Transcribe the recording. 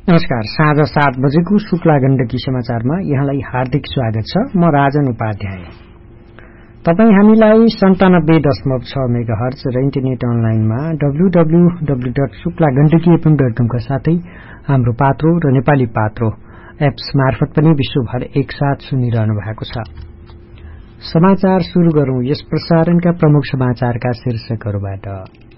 नमस्कार। साँझ 7 बजेको शुक्ला गण्डकी समाचारमा यहाँलाई हार्दिक स्वागत छ। म राजन उपाध्याय। तपाई हामीलाई 97.6 मेगाहर्ज र इन्टरनेट अनलाइनमा www.शुक्लागण्डकीfm.com का साथै हाम्रो पात्रो र नेपाली पात्रो एप्स मार्फत पनि विश्वभर एकसाथ सुनिरहनु भएको छ। समाचार सुरु गरौं। यस प्रसारणका प्रमुख समाचारका शीर्षकहरूबाट।